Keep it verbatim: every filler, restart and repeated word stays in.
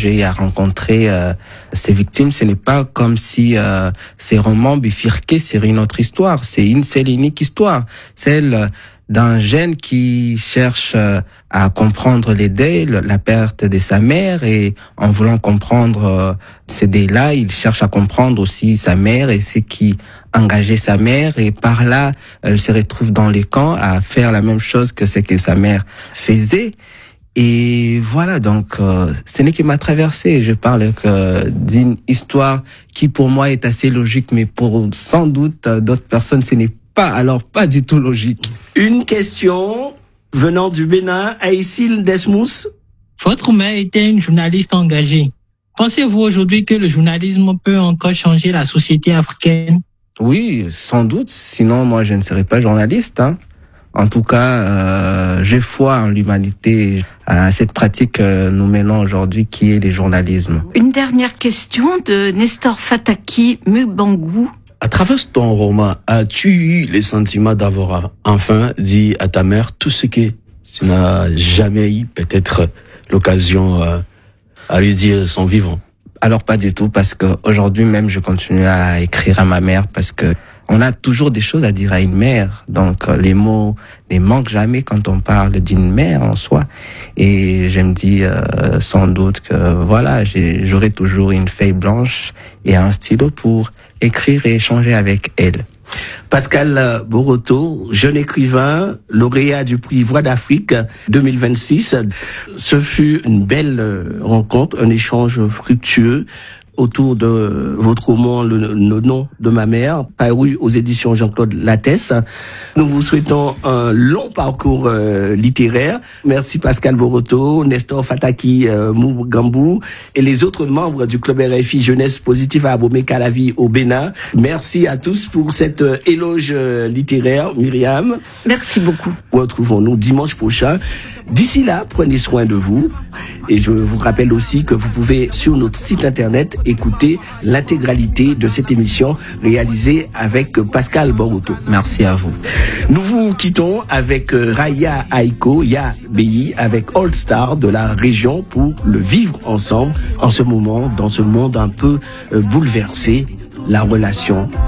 voyager et à rencontrer euh, ces victimes. Ce n'est pas comme si euh, ces romans bifurquaient sur une autre histoire. C'est une seule et unique histoire, celle d'un jeune qui cherche euh, à comprendre les deuils, la perte de sa mère, et en voulant comprendre euh, ces deuils-là, il cherche à comprendre aussi sa mère et ce qui engageait sa mère, et par là, elle se retrouve dans les camps à faire la même chose que ce que sa mère faisait. Et voilà, donc euh, ce n'est qui m'a traversé. Je parle que d'une histoire qui pour moi est assez logique, mais pour sans doute d'autres personnes, ce n'est pas, alors pas du tout logique. Une question venant du Bénin, Aïssil Desmous. Votre mère était une journaliste engagée. Pensez-vous aujourd'hui que le journalisme peut encore changer la société africaine? Oui, sans doute. Sinon, moi, je ne serais pas journaliste, hein. En tout cas, euh, j'ai foi en l'humanité, à cette pratique que nous menons aujourd'hui, qui est le journalisme. Une dernière question de Nestor Fataki Mubangou. À travers ton roman, as-tu eu le sentiment d'avoir enfin dit à ta mère tout ce que tu n'as jamais eu peut-être l'occasion euh, à lui dire son vivant? Alors pas du tout, parce que aujourd'hui même je continue à écrire à ma mère, parce que on a toujours des choses à dire à une mère. Donc les mots ne manquent jamais quand on parle d'une mère en soi. Et je me dis euh, sans doute que voilà, j'ai, j'aurai toujours une feuille blanche et un stylo pour écrire et échanger avec elle. Pascal Boroto, jeune écrivain, lauréat du prix Voix d'Afrique deux mille vingt-six. Ce fut une belle rencontre, un échange fructueux autour de votre roman Le, le nom de ma mère, paru aux éditions Jean-Claude Lattès. Nous vous souhaitons un long parcours euh, littéraire. Merci Pascal Boroto, Nestor Fataki euh, Mubangou et les autres membres du Club R F I Jeunesse Positive à Abomey-Calavi au Bénin. Merci à tous pour cet euh, éloge euh, littéraire. Myriam. Merci beaucoup. Retrouvons-nous dimanche prochain. D'ici là, prenez soin de vous. Et je vous rappelle aussi que vous pouvez, sur notre site internet, écouter l'intégralité de cette émission réalisée avec Pascal Boroto. Merci à vous. Nous vous quittons avec Raya Aiko, Ya Beyi, avec All Star de la région pour le vivre ensemble en ce moment, dans ce monde un peu bouleversé, la relation